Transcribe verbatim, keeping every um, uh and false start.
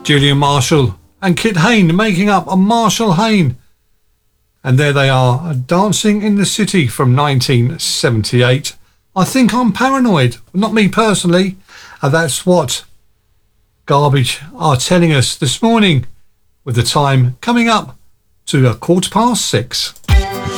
Julian Marshall and Kit Hain making up a Marshall Hain. And there they are, Dancing in the City from nineteen seventy-eight. I think I'm paranoid. Not me personally. And that's what Garbage are telling us this morning, with the time coming up to a quarter past six.